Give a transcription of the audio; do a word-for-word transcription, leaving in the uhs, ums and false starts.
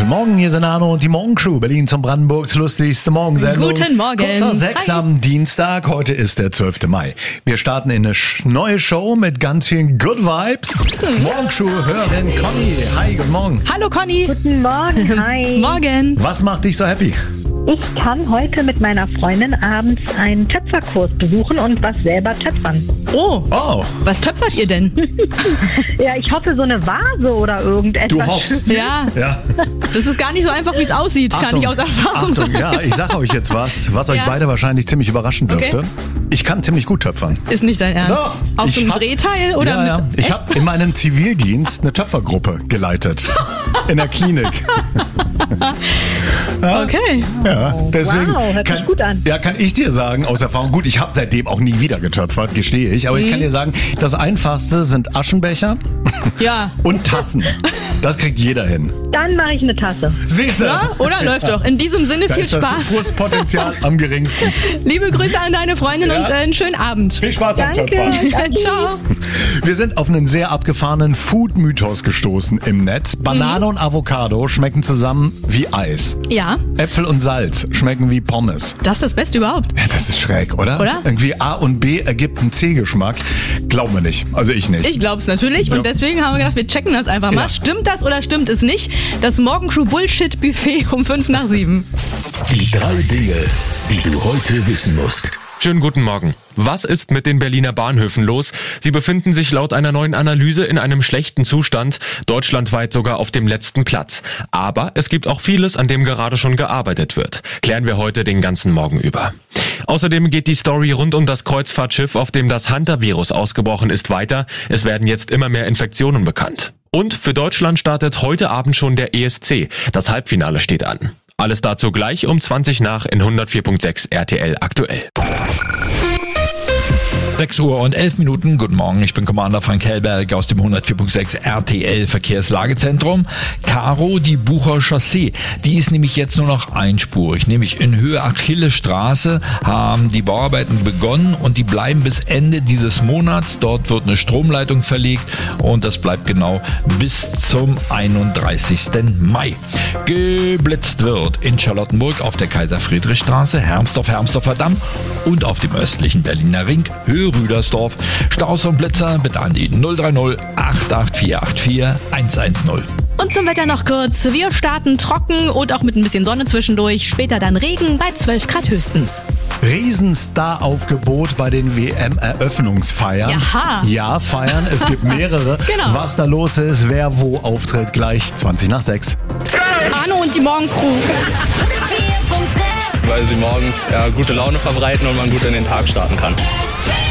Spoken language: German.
Guten Morgen, hier sind Arno und die Morgencrew. Berlin zum Brandenburgs lustigste Morgensendung. Guten Morgen. Kurzer Sechs Hi. am Dienstag. Heute ist der zwölfte Mai. Wir starten in eine sch- neue Show mit ganz vielen Good Vibes. Morgencrew-Hörerin Conny. Hi, guten Morgen. Hallo Conny. Guten Morgen, hi. Morgen. Was macht dich so happy? Ich kann heute mit meiner Freundin abends einen Töpferkurs besuchen und was selber töpfern. Oh, Oh, was töpfert ihr denn? Ja, ich hoffe so eine Vase oder irgendetwas. du hoffst. Ja, Ja. das ist gar nicht so einfach, wie es aussieht, kann ich aus Erfahrung Achtung, sagen. ja, ich sage euch jetzt was, was euch Ja. beide wahrscheinlich ziemlich überraschen Okay. dürfte. Ich kann ziemlich gut töpfern. Ist nicht dein Ernst. Doch. Auf Ich so einem hab- Drehteil oder ja, ja. mit... Ich habe in meinem Zivildienst eine Töpfergruppe geleitet. In der Klinik. Okay. Ja, deswegen Wow, hört sich kann, gut an. Ja, kann ich dir sagen, aus Erfahrung, gut, ich habe seitdem auch nie wieder getöpfert, gestehe ich, aber ich kann dir sagen, das Einfachste sind Aschenbecher Ja. und Tassen. Das kriegt jeder hin. Dann mache ich eine Tasse. Siehst du? Ja, oder läuft doch. In diesem Sinne Da viel ist das Spaß. Frustpotenzial am geringsten. Liebe Grüße an deine Freundin Ja. und äh, einen schönen Abend. Viel Spaß am Danke. Töpfern. Ciao. Wir sind auf einen sehr abgefahrenen Food-Mythos gestoßen im Netz. Banane und Avocado schmecken zusammen wie Eis. Ja, Äpfel und Salz schmecken wie Pommes. das ist das Beste überhaupt. Ja, das ist schräg, oder? Oder? Irgendwie A und B ergibt einen C-Geschmack. Glauben wir nicht. Also ich nicht. Ich glaub's natürlich Ja. und deswegen haben wir gedacht, wir checken das einfach mal. Ja. Stimmt das oder stimmt es nicht? Das Morgencrew Bullshit Buffet um fünf nach sieben. Die drei Dinge, die du heute wissen musst. Schönen guten Morgen. Was ist mit den Berliner Bahnhöfen los? Sie befinden sich laut einer neuen Analyse in einem schlechten Zustand, deutschlandweit sogar auf dem letzten Platz. Aber es gibt auch vieles, an dem gerade schon gearbeitet wird. Klären wir heute den ganzen Morgen über. Außerdem geht die Story rund um das Kreuzfahrtschiff, auf dem das Hunter-Virus ausgebrochen ist, weiter. Es werden jetzt immer mehr Infektionen bekannt. Und für Deutschland startet heute Abend schon der E S C. Das Halbfinale steht an. Alles dazu gleich um zwanzig nach in hundertvier Komma sechs R T L aktuell. sechs Uhr und elf Minuten. Guten Morgen, ich bin Commander Frank Hellberg aus dem hundertvier Komma sechs R T L Verkehrslagezentrum. Caro, die Bucher Chaussee, die ist nämlich jetzt nur noch einspurig. Nämlich in Höhe Achillesstraße haben die Bauarbeiten begonnen und die bleiben bis Ende dieses Monats. Dort wird eine Stromleitung verlegt und das bleibt genau bis zum einunddreißigsten Mai. Geblitzt wird in Charlottenburg auf der Kaiser-Friedrich-Straße, Hermsdorf, Hermsdorfer Damm und auf dem östlichen Berliner Ring, Höhe Rüdersdorf. Staus und Blitzer bitte an die null drei null acht acht vier acht vier eins eins null. Und zum Wetter noch kurz. Wir starten trocken und auch mit ein bisschen Sonne zwischendurch. Später dann Regen bei zwölf Grad höchstens. Riesenstar-Aufgebot bei den W M-Eröffnungsfeiern. Jaha. Ja, feiern. Es gibt mehrere. Genau. Was da los ist, wer wo auftritt, gleich zwanzig nach sechs. Arno und die Morgencrew. weil sie morgens ja, gute Laune verbreiten und man gut in den Tag starten kann.